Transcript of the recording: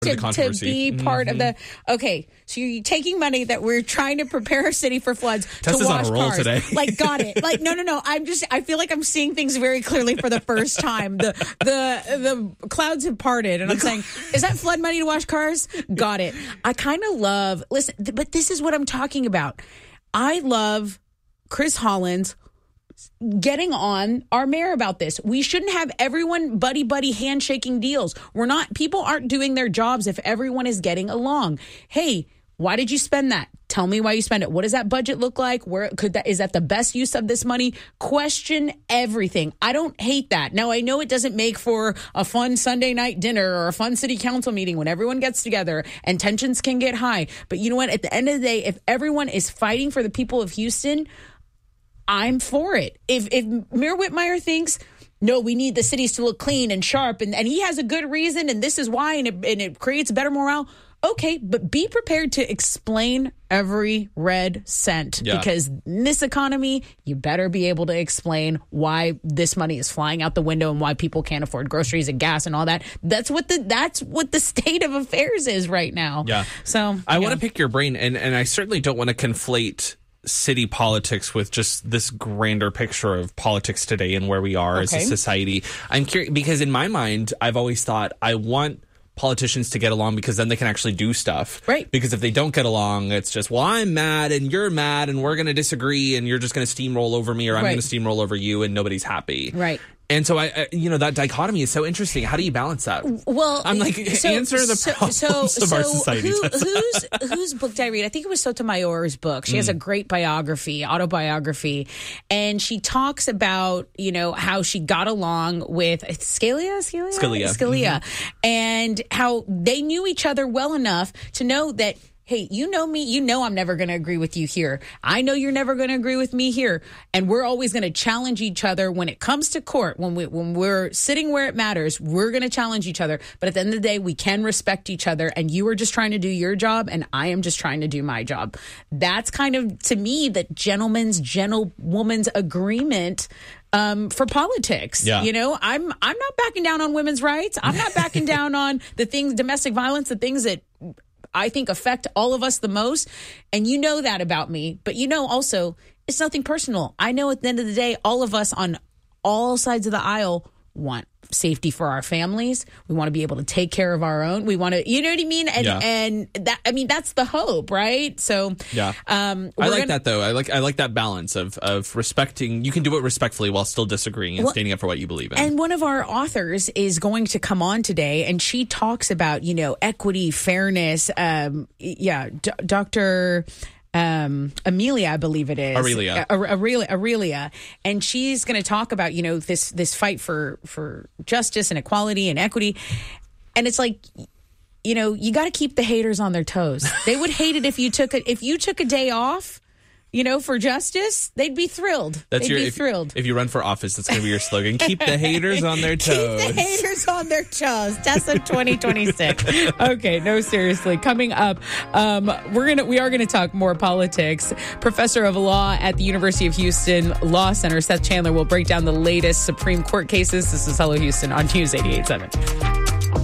to be part of the. Okay, so you're taking money that we're trying to prepare our city for floods Tessa's to wash on a roll cars. today. Like, got it. Like, no. I feel like I'm seeing things very clearly for the first time. The clouds have parted, and I'm saying, is that flood money to wash cars? Got it. I kind of love. Listen, but this is what I'm talking about. I love Chris Hollins getting on our mayor about this. We shouldn't have everyone buddy handshaking deals. People aren't doing their jobs if everyone is getting along. Hey, why did you spend that? Tell me why you spend it. What does that budget look like? Is that the best use of this money? Question everything. I don't hate that. Now, I know it doesn't make for a fun Sunday night dinner or a fun city council meeting when everyone gets together and tensions can get high. But you know what? At the end of the day, if everyone is fighting for the people of Houston, I'm for it. If Mayor Whitmire thinks, no, we need the cities to look clean and sharp, and he has a good reason, and this is why, and it creates better morale, okay, but be prepared to explain every red cent. Yeah. Because in this economy, you better be able to explain why this money is flying out the window and why people can't afford groceries and gas and all that. That's what the state of affairs is right now. Yeah. So I want to pick your brain, and I certainly don't want to conflate city politics with just this grander picture of politics today and where we are as a society. I'm curious because in my mind, I've always thought I want politicians to get along because then they can actually do stuff. Right. Because if they don't get along, it's just, well, I'm mad and you're mad and we're going to disagree and you're just going to steamroll over me or I'm going to steamroll over you and nobody's happy. Right. And so, that dichotomy is so interesting. How do you balance that? Well, I'm like, answer the problems of our society. Whose book did I read? I think it was Sotomayor's book. She has a great autobiography, and she talks about, how she got along with Scalia, and how they knew each other well enough to know that, hey, you know me, I'm never going to agree with you here. I know you're never going to agree with me here. And we're always going to challenge each other when it comes to court. When we're sitting where it matters, we're going to challenge each other. But at the end of the day, we can respect each other. And you are just trying to do your job, and I am just trying to do my job. That's kind of, to me, that gentlewoman's agreement for politics. Yeah. I'm not backing down on women's rights. I'm not backing down on the things, domestic violence, the things that I think affect all of us the most. And you know that about me. But also, it's nothing personal. I know at the end of the day, all of us on all sides of the aisle want safety for our families. We want to be able to take care of our own. We want to, you know what I mean? And that's the hope, right? So yeah, I like that though. I like that balance of respecting. You can do it respectfully while still disagreeing and standing up for what you believe in. And one of our authors is going to come on today, and she talks about equity, fairness. Dr. Amelia, I believe it is. Aurelia. And she's going to talk about, this fight for justice and equality and equity. And it's like, you got to keep the haters on their toes. They would hate it if you took a day off, for justice. They'd be thrilled. Thrilled. If you run for office, that's going to be your slogan. Keep the haters on their toes. Keep the haters on their toes. Tessa 2026. Okay, no, seriously. Coming up, we are gonna talk more politics. Professor of law at the University of Houston Law Center, Seth Chandler, will break down the latest Supreme Court cases. This is Hello Houston on News 88.7.